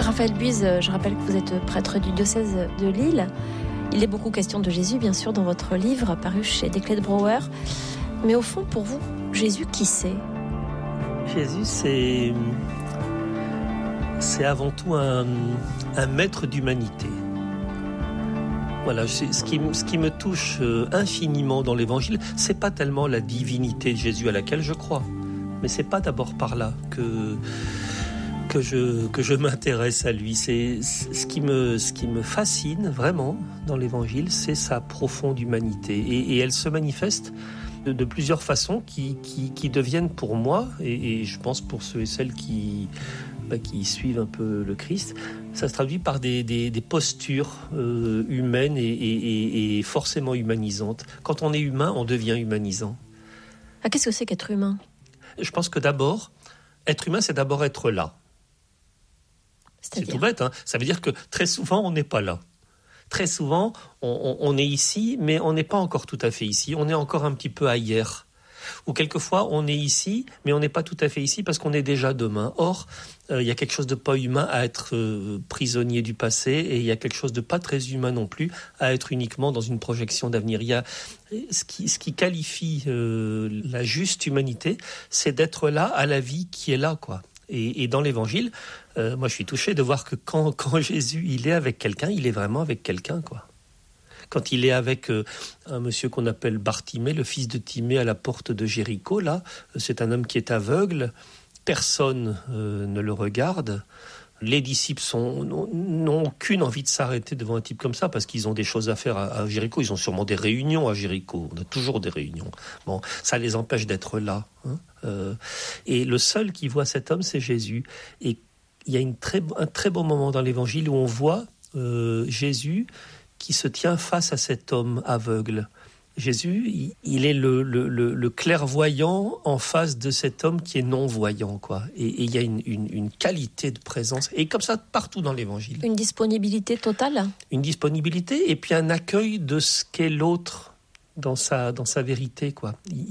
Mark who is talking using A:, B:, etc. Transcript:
A: Raphaël Buise, je rappelle que vous êtes prêtre du diocèse de Lille. Il est beaucoup question de Jésus, bien sûr, dans votre livre, paru chez Desclés de Brouwer. Mais au fond, pour vous, Jésus, qui c'est ?
B: Jésus, c'est avant tout un maître d'humanité. Voilà, ce qui me touche infiniment dans l'Évangile, c'est pas tellement la divinité de Jésus à laquelle je crois, mais c'est pas d'abord par là que je m'intéresse à lui. C'est ce qui me fascine vraiment dans l'Évangile, c'est sa profonde humanité, et elle se manifeste de plusieurs façons qui deviennent pour moi, et je pense pour ceux et celles qui suivent un peu le Christ, ça se traduit par des postures humaines et forcément humanisantes. Quand on est humain, on devient humanisant.
A: Ah, qu'est-ce que c'est qu'être humain ?
B: Je pense que d'abord, être humain, c'est d'abord être là. C'est tout bête, hein. Ça veut dire que très souvent, on n'est pas là. Très souvent, on est ici, mais on n'est pas encore tout à fait ici. On est encore un petit peu ailleurs. Ou quelquefois, on est ici, mais on n'est pas tout à fait ici parce qu'on est déjà demain. Or, il y a quelque chose de pas humain à être prisonnier du passé, et il y a quelque chose de pas très humain non plus à être uniquement dans une projection d'avenir. Il y a ce qui qualifie la juste humanité, c'est d'être là à la vie qui est là, quoi. Et dans l'Évangile, moi je suis touché de voir que quand Jésus il est avec quelqu'un, il est vraiment avec quelqu'un, quoi. Quand il est avec un monsieur qu'on appelle Bartimée, le fils de Timée à la porte de Jéricho, là, c'est un homme qui est aveugle, personne ne le regarde. Les disciples n'ont aucune envie de s'arrêter devant un type comme ça, parce qu'ils ont des choses à faire à Jéricho. Ils ont sûrement des réunions à Jéricho. On a toujours des réunions. Bon, ça les empêche d'être là, hein. Et le seul qui voit cet homme, c'est Jésus. Et il y a un très beau moment dans l'Évangile où on voit Jésus qui se tient face à cet homme aveugle. Jésus, il est le clairvoyant en face de cet homme qui est non-voyant, quoi. Et il y a une qualité de présence, et comme ça partout dans l'Évangile.
A: Une disponibilité totale ? Une
B: disponibilité, et puis un accueil de ce qu'est l'autre dans sa vérité, quoi.